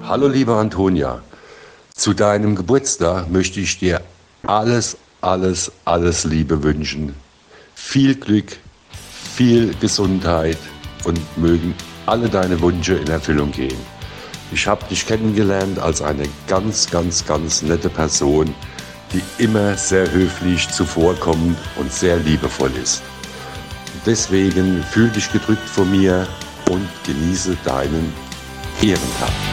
Hallo liebe Antonia, zu deinem Geburtstag möchte ich dir alles Liebe wünschen. Viel Glück, viel Gesundheit und mögen alle deine Wünsche in Erfüllung gehen. Ich habe dich kennengelernt als eine ganz nette Person, die immer sehr höflich zuvorkommt und sehr liebevoll ist. Deswegen fühl dich gedrückt von mir und genieße deinen Ehrentag.